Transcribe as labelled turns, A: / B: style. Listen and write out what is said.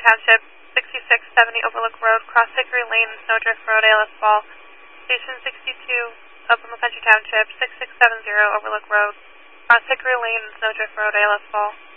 A: Township, 6670 Overlook Road, Cross Hickory Lane, Snowdrift Road, ALS Fall. Station 62, Upper McCountry Township, 6670 Overlook Road, Cross Hickory Lane, Snowdrift Road, ALS Fall.